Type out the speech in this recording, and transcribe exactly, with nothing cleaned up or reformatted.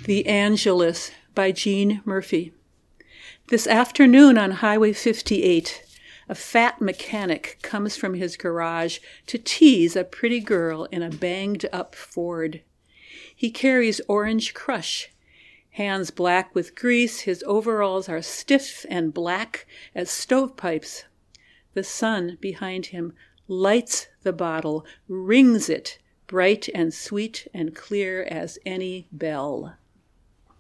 The Angelus by Gene Murphy. This afternoon on Highway fifty-eight, a fat mechanic comes from his garage to tease a pretty girl in a banged-up Ford. He carries Orange Crush. Hands black with grease, his overalls are stiff and black as stovepipes. The sun behind him lights the bottle, rings it, bright and sweet and clear as any bell.